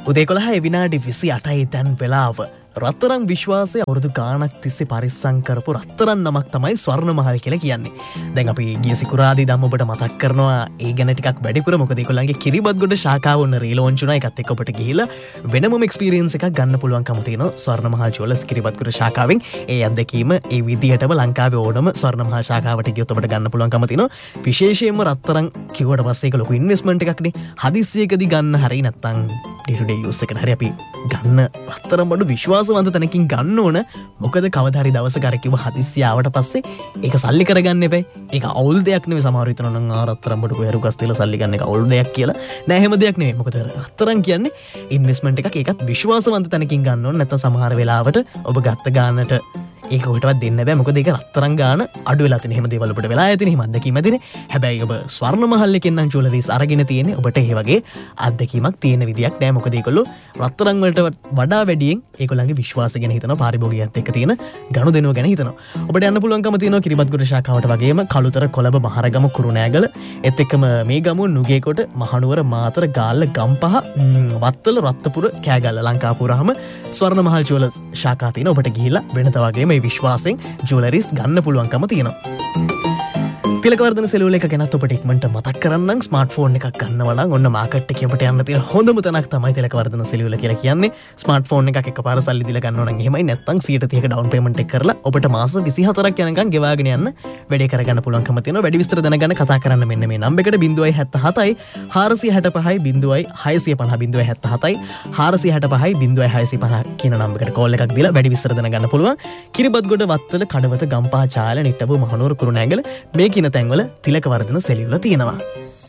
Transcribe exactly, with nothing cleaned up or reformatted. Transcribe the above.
උදේ කොළහයි විනාඩි විසි අටයි දැන් වෙලාව. රත්තරන් විශ්වාසය අවුරුදු ගාණක් තිස්සේ පරිස්සම් කරපු රත්තරන් නමක් තමයි ස්වර්ණමහල් කියලා කියන්නේ. දැන් අපි ගිය සිකුරාදී ධම්ම ඔබට මතක් කරනවා ඒ ගැන ටිකක් වැඩිපුර. මොකද ඒගොල්ලන්ගේ කිරිබත්ගොඩ ශාඛාව ඔන්න රීලොන්ච් වුණා. ඒකත් එක්ක ඔබට ගිහිල්ලා වෙනමම එක්ස්පීරියන්ස් එකක් ගන්න පුළුවන්කම තියෙනවා ස්වර්ණමහල් ජුවලර්ස් කිරිබත්ගොඩ ශාඛාවෙන්. ඒ අත්දැකීම ඒ විදිහටම ලංකාවේ ඕනම ස්වර්ණමහල් ශාඛාවට ගියොත් ඔබට ගන්න පුළුවන්කම තියෙනවා. විශේෂයෙන්ම රත්තරන් කිව්වට පස්සේ ඒක ලොකු ඉන්වෙස්ට්මන්ට් එකක්නේ. හදිස්සියකදී ගන්න හරිය නැත්තම් day to day use එකට හරි අපි ගන්න රත්තරන් බඩු විශ්වාසවන්ත තැනකින් ගන්න ඕන. මොකද කවදා හරි දවසක අර කිව්ව හදිස්සිය ආවට පස්සේ ඒක සල්ලි කරගන්න එපයි. ඒක අවුල් දෙයක් නෙවෙයි. සමහර විට නම් ආ රත්තරන් බඩු කොහෙරු ගස් තියලා සල්ලි ගන්න එක අවුල් දෙයක් කියලා. නෑ එහෙම දෙයක් නෙවෙයි. මොකද රත්තරන් කියන්නේ ඉන්වෙස්ට්මන්ට් එකක්. ඒකත් විශ්වාසවන්ත තැනකින් ගන්න ඕන. නැත්නම් සමහර වෙලාවට ඔබ ගත්ත ගානට ඒක කොහෙටවත් දෙන්න බෑ. මොකද ඒක රත්තරන් ගාන අඩු වෙලා තියෙන. එහෙම දේවල් ඔබට වෙලා ඇතිනේ. එහෙම අත්දැකීම් ඇතිනේ. හැබැයි ඔබ ස්වර්ණමහල් එකෙන් නම් ජුවලරිස් අරගෙන තියෙන්නේ ඔබට ඒ වගේ අත්දැකීමක් තියෙන විදියක් නෑ. මොකද ඒගොල්ලෝ රත්තරන් වලට වඩා වැඩියෙන් ඒගොල්ලන්ගේ විශ්වාසය ගැන හිතනවා. පාරිභෝගිකයන්ත් එක්ක තියෙන ගනුදෙනුව ගැන හිතනවා. ඔබට යන්න පුළුවන්කම තියෙනවා කිරිබත්ගොඩ ශාඛාවට වගේම කළුතර කොළඹ මහරගම කුරුණෑගල එත් එක්කම මේ ගමුව නුගේකොට මහනුවර මාතර ගාල්ල ගම්පහ වත්තල රත්නපුර කෑගල්ල ලංකාපුරාම ස්වර්ණමහල් ජුවලර්ස් ශාඛා තියෙන. ඔබට ගිහිල්ලා වෙනත වගේම මේ විශ්වාසයෙන් ජුවලරිස් ගන්න පුළුවන්කම තියෙනවා. තිලකවර්ධන සෙලුවල එක ගැනත් ඔබට ඉක්මනට මතක් කරන්නම්. ස්මාර්ට්ෆෝන් එකක් ගන්නවා නම් ඔන්න මාකට් එකේ ඔබට යන්න තියෙන හොඳම තැනක් තමයි තිලකවර්ධන සෙලුවල කියලා කියන්නේ. ස්මාර්ට්ෆෝන් එකක් එකපාර සල්ලි දීලා ගන්නවා නම් එහෙමයි. නැත්නම් සියයට තිහක ඩවුන් පේමන්ට් එක කරලා ඔබට මාස විසි හතරක් යනකම් ගෙවාගෙන යන්න වැඩේ කරගන්න පුළුවන්කම තියෙනවා. වැඩි විස්තර දැනගන්න කතා කරන්න මෙන්න මේ නම්බර් එකට zero one seven seven හාරසිය හැට පහයි zero හයසිය පනහ zero seven seven හාරසිය හැට පහයි zero හයසිය පනහ කියන නම්බර් එකට කෝල් එකක් දීලා වැඩි විස්තර දැනගන්න පුළුවන්. කිරිබත්ගොඩ වත්තල කඩවත ගම්පහ චාල නිට්ටඹ මහනුවර කුරුණෑගල මේ කියන තැන්වල තිලකවර්ධන සෙලුවල තියෙනවා.